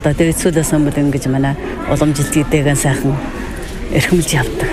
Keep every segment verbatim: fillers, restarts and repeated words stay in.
Одоо дээдсүүдээс өмнө ингэж манай уламжилтгийтэйгэн сайхан эрхэмлж явдаг.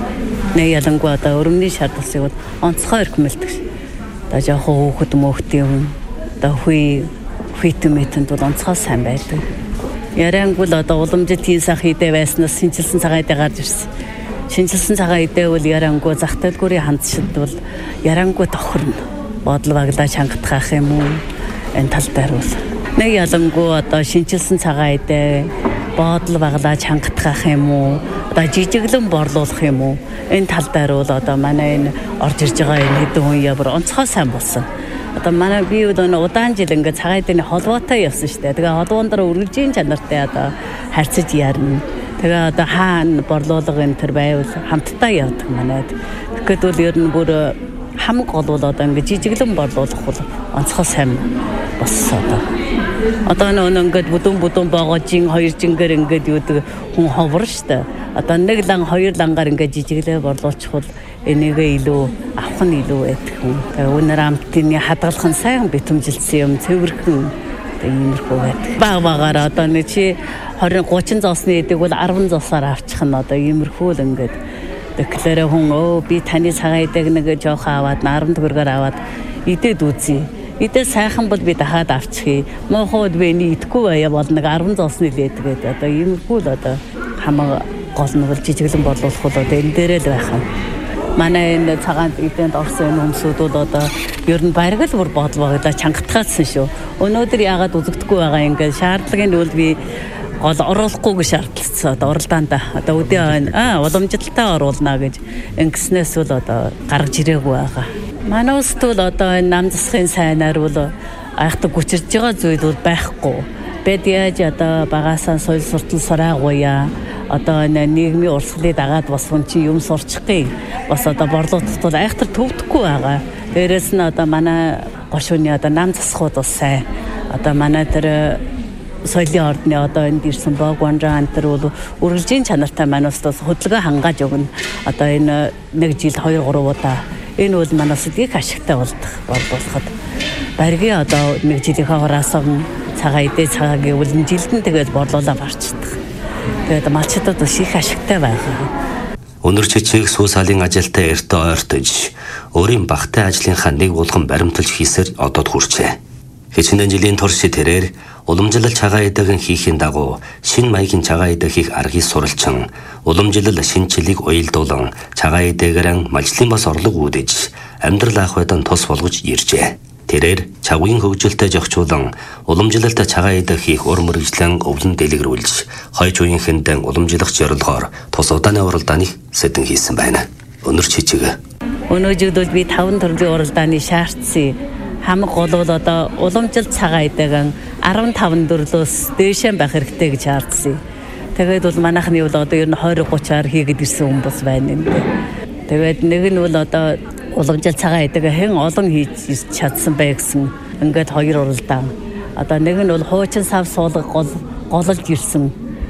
Нэг ялангуяа одоо өрөмний шар тусыг онцгой эрхэмлдэг. Одоо жоохон хөөхд мөхтэй юм. Одоо хүй хүйтэметэнд бол онцгой сайн байдаг. Ярангуул одоо уламжилтгийн сайхан идэ байснаас шинжилсэн цагаан идэ гарч ирсэн. Шинжилсэн цагаан идэ бол ярангуй зах дэлгүүрийн хандшид бол ярангуй тохирно. Бодол баглаа чангатгах юм уу? Энэ тал дээр бол нэг ялангуй одоо шинжилсэн цагаан идэ бодол баглаа чангатгах юм уу? Одоо жижиглэн борлуулах юм уу? Энэ тал дээр бол одоо манай энэ орж ирж байгаа энэ хэдэн хүн явар онцгой сайн болсон. Одоо манай би одоо удаан жил ингээд цагаан идэний холбоотой явсан шүү дээ. Тэгээ холбоон дээр үргэлжийн чанартай одоо харьцаж ярина. Тэгээ одоо хаана борлуулга энэ төр байвал хамтдаа явдаг манайд. Тэгэхэд бол ер нь бүр хамаг гол бол одоо ингээд жижиглэн борлуулах бол онцгой сайн болсон одоо. Одоо нөө ингээд бүдүүн бүдүүн боогожин хоёр жингээр ингээд юудаг хүн ховор штэ. Одоо нэг лан хоёр лангаар ингээд жижиглээ борлуулчих бол энийгээ илүү авах нь илүү байдаг хүн. Тэгээ өнөр амтны хадгалах нь сайн битэмжилсэн юм цэвэрхэн иймэрхүү байдаг. Баг багаар одоо нэг чи двадцать тридцать зоосны эдэг бол арван зоосоор авчих нь одоо иймэрхүү л ингээд тэгэхээр хүн өө би таны цагаан эдэг нэг жоох аваад арван төгрөгөөр аваад идээд үзье. Идээ сайхан бол би дахиад авчихъя. Мохоод би энийг идэхгүй байя бол нэг арван зоосны лээдгээд одоо иймэрхүү л одоо хамаг гол нь бол жижиглэн борлуулах бол одоо энэ дээрээ л байх юм. Манай энэ цагаан эдэнд орсон хүмүүсүүд бол одоо ер нь бараг л бүр бодол баглаа чангатгаадсан шүү. Өнөөдөр яагаад үзэгдэхгүй байгаа юм ингээд шаардлагын үл би гол оруулахгүйг шаардлагацсан одоо уралдаанда одоо өдөө аа уламжлалтай оруулна гэж ингэснээс бол одоо гаргаж ирээгүй байгаа. Манай улсд бол одоо энэ нам засахын сайнаар бол айхтар гүчирж байгаа зүйл бол байхгүй. Бид яаж одоо багаасаа соёл суртал сураагуя одоо нийгмийн урсгалыг дагаад бас хүн чи юм сурчихъя. Бас одоо борлуулалт бол айхтар төвдөхгүй байгаа. Дээрээс нь одоо манай гошууны одоо нам засахуд бас сайн. Одоо манай тэр соёлын ордны одоо энд ирсэн богванжаа антер бол үргэлжийн чанартай манайс бас хөдөлгөөн хангааж өгнө. Одоо энэ нэг жил хоёр гурав удаа энэ бол манайс их ашигтай болдог борлуулахад. Баргийн одоо нэг жилийн хагаас цагаан идэ цагаагийн үлэн жилдэн тэгээд борлуулаад барчдаг. Тэгээд малчдад бас их ашигтай байгаа. Өнөр жижиг сүү салын ажилтай эртөө ойртож өөрийн багтай ажлынхаа нэг булган баримталж хийсээр одод хүрчээ. Хэчнээн жилийн турш тэрээр уламжлал цагаан идэгийн хийхийн дагуу шин маягийн цагаан идэ хийх аргыг суралцсан уламжлал шинчилийг уялдуулан цагаан идэгээр малчлын бас орлого үүдэж амьдрал ах байдан тус болгож иржээ. Тэрээр чавгийн хөгжилтэй зохицуулан уламжлалтай цагаан идэ хийх ур мөрөглөн өвлөн дэлгэрүүлж хойч үеийн хэндэн уламжлах зорилгоор тус удааны уралдааны сэдэн хийсэн байна. Өнөр чичиг. Өнөөдөр бол би таван төрлийн уралдааны шаардсан хамаг гол бол одоо уламжлалт цагаан идэгийн арван таван төрлөөс дээшээ байх хэрэгтэй гэж шаардсан. Тэгээд бол манайхны бол одоо ер нь двадцать тридцать-аар хийгээд ирсэн хүмүүс байна юм дээ. Тэгээд нэг нь бол одоо уламжлалт цагаан идэг хэн олон хийж чадсан бай гэсэн ингээд хоёр уралдаан. Одоо нэг нь бол хуучин сав суулга гол голж ирсэн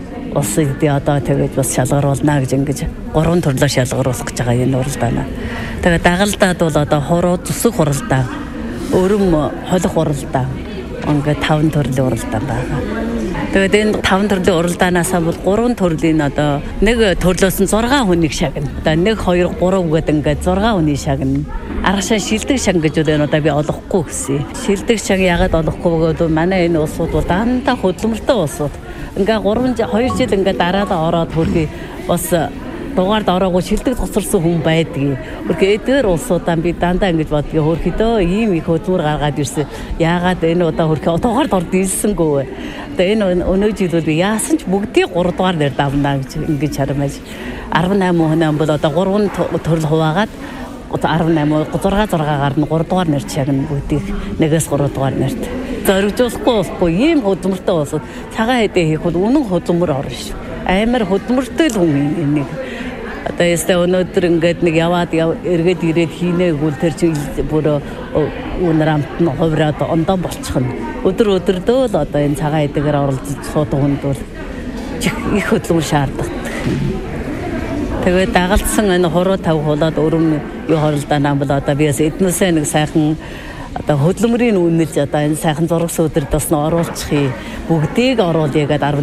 ус идэ одоо тэгээд бас шалгаруулна гэж ингэж гурван төрлөөр шалгаруулах гэж байгаа энэ уралдаанаа. Тэгээд дагалдаад бол одоо хуруу зүсэг уралдаан, өрөм холих уралдаан ингээд таван төрлийн уралдаан байгаа. Тэгээд энэ таван төрлийн уралдаанаас бол гурван төрлийн одоо нэг төрлөөс нь зургаан хүнийг шагна. Одоо нэг хоёр гурав гэдэг ингээд зургаан хүний шагна. Аргашаа шилдэг шаг гэж байна одоо би олохгүй гэсэн. Шилдэг шаг яагаад олохгүй гэвэл манай энэ улсууд бол дандаа хөдөлмөртэй улсууд. Ингээ гурван хоёр жил ингээ дараалал ороод хөрхий бас дугаард ороогүй шилдэг тосорсон хүн байдгийг. Хөрхий эдгээр улсуудаа би дандаа ингэж бодгийг хөрхидөө ийм их хөдөлмөр гаргаад ирсэн. Яагаад энэ удаа хөрхий дугаард орд ирсэнгүй. Одоо энэ өнөө жил бол би яасан ч бүгдийг гурав дугаар дээр давнаа гэж ингэж харамж. арван восемь хүн бол одоо гурван төрөл хуваагаад арван восемь6 6-аар нь гурав дугаар нэр чагна бүгдийг нэгээс гурав дугаар нэрт. Зоригжуулахгүй болохгүй ийм хөдөлмөртэй болсон. Цагаан идэ хийх бол үнэн хөдөлмөр орно шүү. Амар хөдөлмөртэй л хүн энийг. Одоо ястаа өнөөдөр ингээд нэг яваад эргээд ирээд хийнээгүүл тэр чинь бүр үнэр амт нь хувраад ондоо болчихно. Өдөр өдөрдөө л одоо энэ цагаан идэгээр оролцож суудаг хүнд бол их хөдөлмөр шаарддаг. Тэгээд дагалдсан энэ хуруу тав хулаад өрөм юу хоролдоо нам бол одоо би бас эднээсээ нэг сайхан одоо хөдөлмөрийн үнэлж одоо энэ сайхан зураг сөөдрөд бас оруулчихъя. Бүгдийг оруулъя гэдэг